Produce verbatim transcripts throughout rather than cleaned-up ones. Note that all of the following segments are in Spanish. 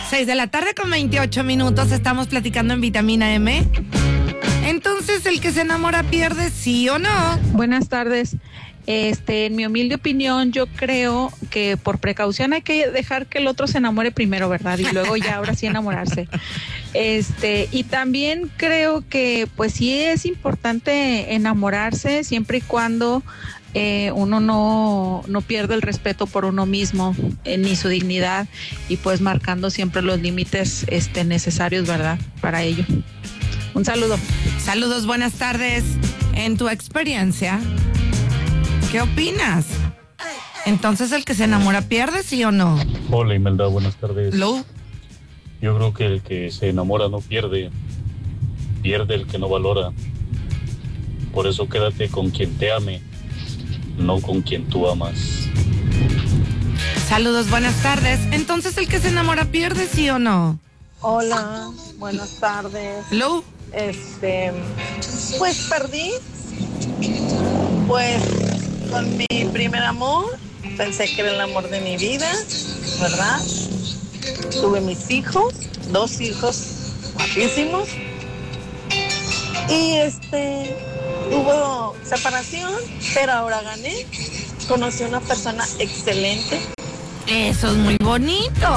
seis de la tarde con veintiocho minutos, estamos platicando en Vitamina M. Entonces, ¿el que se enamora pierde, sí o no? Buenas tardes. Este, en mi humilde opinión, yo creo que por precaución hay que dejar que el otro se enamore primero, ¿verdad? Y luego ya ahora sí enamorarse. Este, y también creo que pues sí es importante enamorarse siempre y cuando eh, uno no, no pierde el respeto por uno mismo, eh, ni su dignidad, y pues marcando siempre los límites este, necesarios, ¿verdad? Para ello. Un saludo. Saludos, buenas tardes. En tu experiencia, ¿qué opinas? Entonces, ¿el que se enamora pierde, sí o no? Hola, Imelda, buenas tardes. Hello. Yo creo que el que se enamora no pierde, pierde el que no valora. Por eso quédate con quien te ame, no con quien tú amas. Saludos, buenas tardes. Entonces, ¿el que se enamora pierde, sí o no? Hola, buenas tardes. Hello. Este, pues perdí, pues con mi primer amor, pensé que era el amor de mi vida, ¿verdad? Tuve mis hijos, dos hijos guapísimos, y este, hubo separación, pero ahora gané, conocí a una persona excelente. Eso es muy bonito.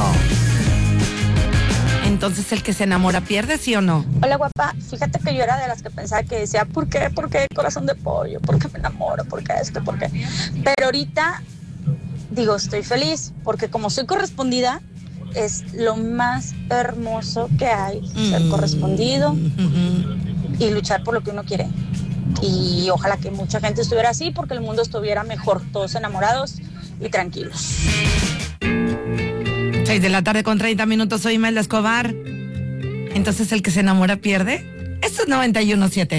Entonces, ¿el que se enamora pierde, sí o no? Hola, guapa. Fíjate que yo era de las que pensaba que decía, ¿por qué? ¿Por qué corazón de pollo? ¿Por qué me enamoro? ¿Por qué esto? ¿Por qué? Pero ahorita, digo, estoy feliz, porque como soy correspondida, es lo más hermoso que hay, ser correspondido y luchar por lo que uno quiere. Y ojalá que mucha gente estuviera así, porque el mundo estuviera mejor, todos enamorados y tranquilos. seis de la tarde con treinta minutos, soy Imelda Escobar. Entonces, ¿el que se enamora pierde? Esto es noventa y uno punto siete.